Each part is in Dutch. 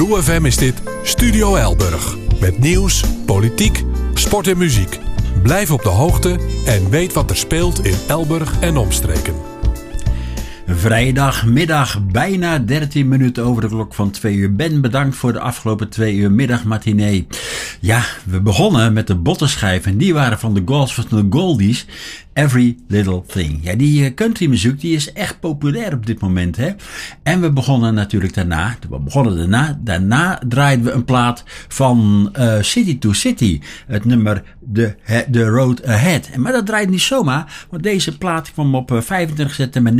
Lou FM is dit Studio Elburg. Met nieuws, politiek, sport en muziek. Blijf op de hoogte en weet wat er speelt in Elburg en omstreken. Vrijdagmiddag, bijna 13 minuten over de klok van 2 uur. Ben, bedankt voor de afgelopen 2 uur middagmatinee. Ja, we begonnen met de bottenschijf en die waren van de Goldies. Every Little Thing. Ja, die countrymuziek die is echt populair op dit moment, hè. En we begonnen natuurlijk daarna draaiden we een plaat van City to City. Het nummer The Road Ahead. Maar dat draait niet zomaar, want deze plaat kwam op 25 september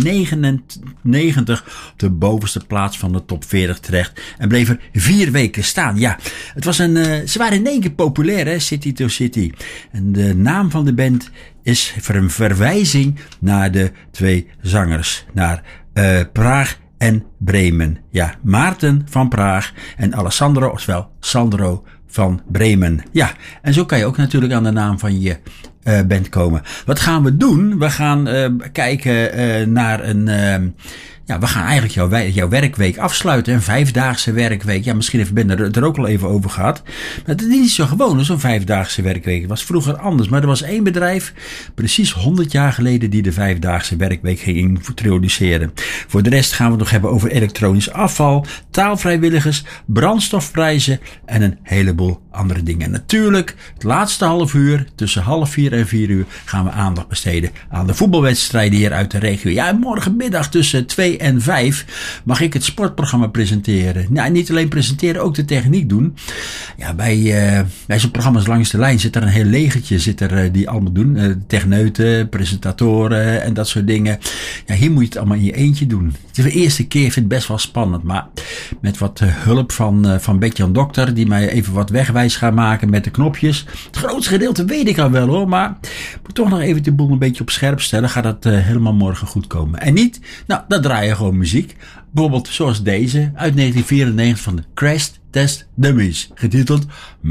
1999 op de bovenste plaats van de top 40 terecht en bleef er 4 weken staan. Ja, het was ze waren in één keer populair, hè, City to City. En de naam van de band is een verwijzing naar de 2 zangers, naar Praag en Bremen. Ja, Maarten van Praag en Alessandro, ofwel Sandro van Bremen. Ja, en zo kan je ook natuurlijk aan de naam van je band komen. Wat gaan we doen? We gaan kijken naar een... we gaan eigenlijk jouw werkweek afsluiten. Een 5-daagse werkweek. Ja, misschien heeft Ben er ook al even over gehad. Maar het is niet zo gewoon, zo'n 5-daagse werkweek. Het was vroeger anders. Maar er was 1 bedrijf, precies 100 jaar geleden, die de 5-daagse werkweek ging introduceren. Voor de rest gaan we het nog hebben over elektronisch afval, taalvrijwilligers, brandstofprijzen en een heleboel andere dingen. En natuurlijk, het laatste half uur, tussen 3:30 en 4 gaan we aandacht besteden aan de voetbalwedstrijden hier uit de regio. Ja, en morgenmiddag tussen 2 en 5 mag ik het sportprogramma presenteren. Nou, niet alleen presenteren, ook de techniek doen. Ja, bij zo'n programma's langs de lijn zit er een heel legertje die allemaal doen. Techneuten, presentatoren en dat soort dingen. Ja, hier moet je het allemaal in je eentje doen. Het is de eerste keer, ik vind het best wel spannend, maar met wat hulp van Bert-Jan Dokter, die mij even wat wegwijs gaat maken met de knopjes. Het grootste gedeelte weet ik al wel hoor, maar ik moet toch nog even de boel een beetje op scherp stellen. Gaat dat helemaal morgen goed komen. En niet, nou, dan draai je gewoon muziek. Bijvoorbeeld zoals deze uit 1994 van de Crash Test Dummies, getiteld